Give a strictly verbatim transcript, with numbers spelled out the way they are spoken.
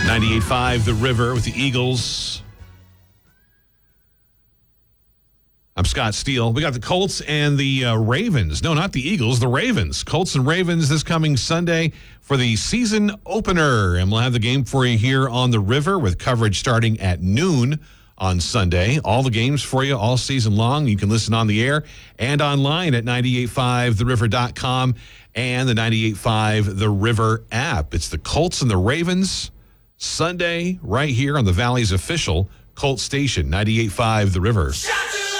ninety-eight point five The River with the Eagles. I'm Scott Steele. We got the Colts and the uh, Ravens. No, not the Eagles, the Ravens. Colts and Ravens this coming Sunday for the season opener. And we'll have the game for you here on the River with coverage starting at noon on Sunday. All the games for you all season long. You can listen on the air and online at ninety-eight point five the river dot com and the ninety-eight point five The River app. It's the Colts and the Ravens Sunday right here on the Valley's official Colt station, ninety-eight point five The River.